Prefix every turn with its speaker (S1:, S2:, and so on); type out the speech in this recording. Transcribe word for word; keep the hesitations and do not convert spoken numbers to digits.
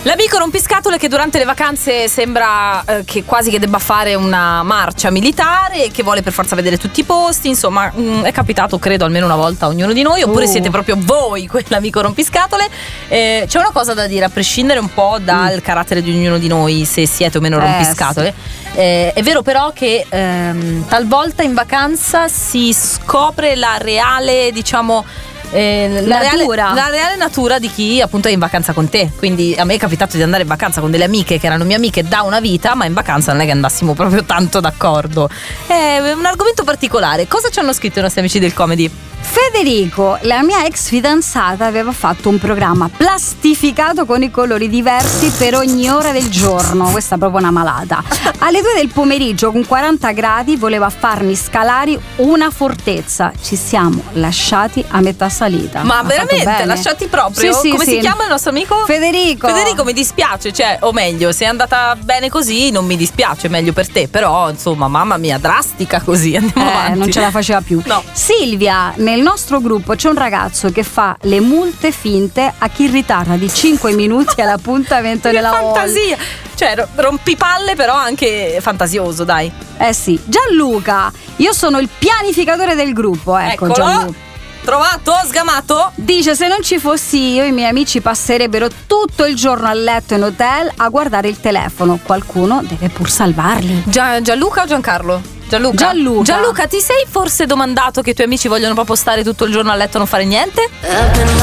S1: L'amico rompiscatole che durante le vacanze sembra eh, che quasi che debba fare una marcia militare, che vuole per forza vedere tutti i posti, insomma mh, è capitato credo almeno una volta a ognuno di noi, oppure
S2: uh. siete
S1: siete proprio voi quell'amico rompiscatole. Eh, c'è una cosa da dire, a prescindere un po' dal mm. carattere di ognuno di noi, se siete o meno rompiscatole. Eh, sì. eh, è vero però che ehm, talvolta in vacanza si scopre la reale, diciamo, Eh, la, reale, la reale natura di chi appunto è in vacanza con te. Quindi a me è capitato di andare in vacanza con delle amiche che erano mie amiche da una vita, ma in vacanza non è che andassimo proprio tanto d'accordo. È un argomento particolare. Cosa ci hanno scritto i nostri amici del comedy?
S2: Federico, la mia ex fidanzata aveva fatto un programma plastificato con i colori diversi per ogni ora del giorno. Questa è proprio una malata. Alle due del pomeriggio con quaranta gradi voleva farmi scalare una fortezza. Ci siamo lasciati a metà salita.
S1: Ma ha veramente lasciati proprio?
S2: Sì, sì,
S1: Come
S2: sì.
S1: si chiama il nostro amico?
S2: Federico.
S1: Federico, mi dispiace, cioè, o meglio, se è andata bene così non mi dispiace, meglio per te. Però insomma, mamma mia, drastica così. Andiamo
S2: eh,
S1: avanti.
S2: Non ce la faceva più.
S1: No.
S2: Silvia, nel nostro gruppo c'è un ragazzo che fa le multe finte a chi ritarda di cinque minuti all'appuntamento della
S1: fantasia. Cioè, rompipalle però anche fantasioso, dai.
S2: Eh sì. Gianluca, io sono il pianificatore del gruppo. Ecco,
S1: Eccolo.
S2: Gianluca.
S1: Trovato? Sgamato?
S2: Dice: se non ci fossi io, i miei amici passerebbero tutto il giorno a letto in hotel a guardare il telefono. Qualcuno deve pur salvarli.
S1: Gia- Gianluca o Giancarlo? Gianluca.
S2: Gianluca.
S1: Gianluca, ti sei forse domandato che i tuoi amici vogliono proprio stare tutto il giorno a letto e non fare niente?